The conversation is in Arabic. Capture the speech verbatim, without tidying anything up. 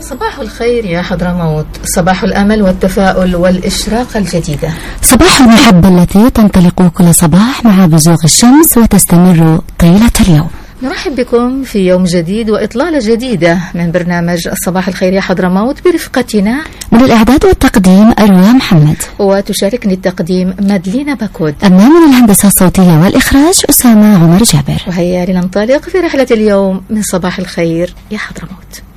صباح الخير يا حضرموت، صباح الأمل والتفاؤل والإشراقة الجديدة، صباح المحبة التي تنطلق كل صباح مع بزوغ الشمس وتستمر طيلة اليوم. نرحب بكم في يوم جديد وإطلالة جديدة من برنامج صباح الخير يا حضرموت برفقتنا من الإعداد والتقديم أروى محمد، وتشاركني التقديم مادلينا باكود، أما من الهندسة الصوتية والإخراج أسامة عمر جابر. وهيا لننطلق في رحلة اليوم من صباح الخير يا حضرموت.